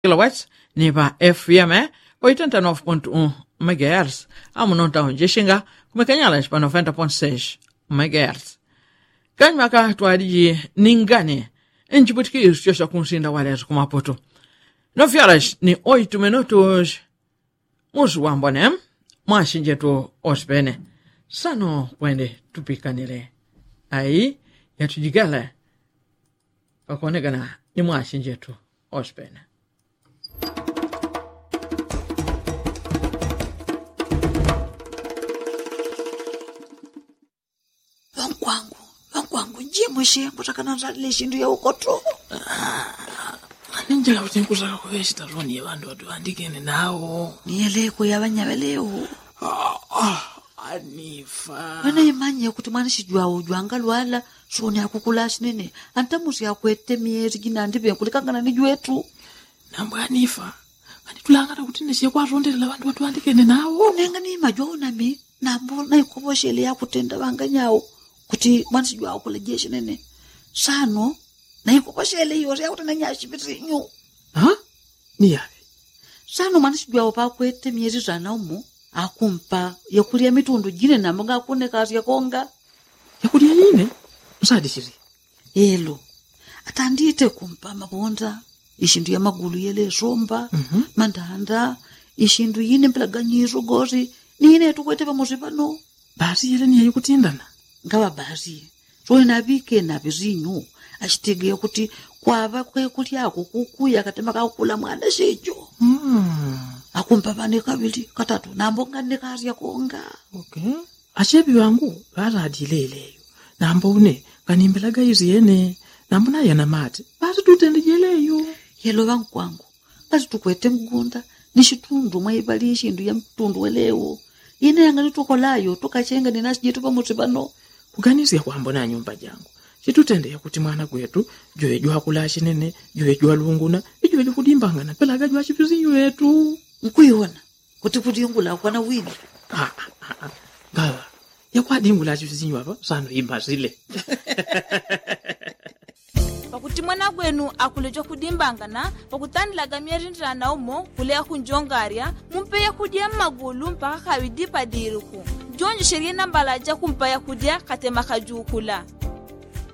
kilowatts ni pa FM 89.1 MHz amunonta onjeshinga kumekanyala pa 90.6 MHz kanyaka twadi ningane enjibutiki sio kunsinda walezo kumapoto no fialas ni 8 minutos musu wambone mwashinje to ospene sano wende tupikanile ai yatujigala pakonegana ni mwashinje to ospene Wangu njimwe kutakana nzalile shindu ya ukoto. Ninjala kuti nkuzaka kuveshita roni yevandu vatuandikene nawo. Niyeleko yavanyavelewo. Anifa. Wana imanye kuti mwana shijua ujwanga lwala shoni akukula shinene. Antamusi ya kuete miezi gina ndibe kulikangana nijuetu. Nambu Anifa. Tulangata kuti neshe kwa rondela vandu vatuandikene nawo. Nenga ni majua unami. Nambu na ikuboshele ya kutenda wanga nyao. Kuti mwana shijua ukulejeshe nene. Sano. Na ikuboshele hiyo ya kutenda nyashibiri nyu. Ha? Ni yawe. Sano mwana shijua upa kuete miezi zana umu. Akumpa yakulia mitundu jine na mga akune kazi ya konga. Yakulia yine? Msadi shiri? Elo. Atandite kumpa mabonda. Ishindu ya magulu yele somba. Mandanda. Ishindu yine mpelaganyizo gozi. Nine tukwete pa muzipano. Basi yele ni ya yukutindana? Ngawa basi. So inabike na bizinyu. Ashitege kuti kwava kwe kuti yako kukuya katema kakula mwana shejo. Akumpa pane kabili katatu nambonga ndekazi ya konga. Okay. Ashebi wangu vara adileleyo. Nambone kanimbelaga izi yene. Nambona yana mati. Basi tutendejeleyo. Yelo wangu kwangu. Basi tukwete mgunda. Nishitundu maibali ishindu ya mtundu welewo. Yine yangani tukolayo. Tukachenga ninasi jetu pa mutibano. Kuganizi ya kuambona nyumba jangu. Chitutende ya kuti mwana kwetu. Joe jua kulashi nene. Joe jua lunguna. Joe likudimbanga na pelaga jua chipizi yetu. Mkuiona. Kuti yungula kwa na wini. Gawa. Ya kwa dingula chipizi hapa. Sano imbazile. Pakuti mwana gwenu akulejo kudimbangana pakutanilaga myerinjira na umo kulea kunjongaria mumpeya kudia magulu mpaka kawidipa diriku jonjo sherie nambalaja kumpaya kudia katema kajukula